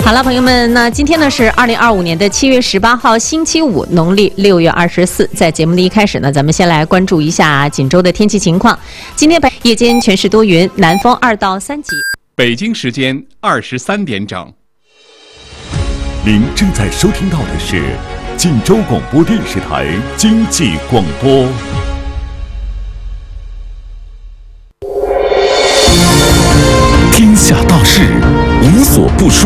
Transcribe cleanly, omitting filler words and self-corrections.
好了，朋友们，那今天呢是2025年的7月18号，星期五，农历6月24。在节目的一开始呢，咱们先来关注一下锦州的天气情况。今天夜间全市多云，南风2到3级。 北京时间23点整。 您正在收听到的是锦州广播电视台经济广播。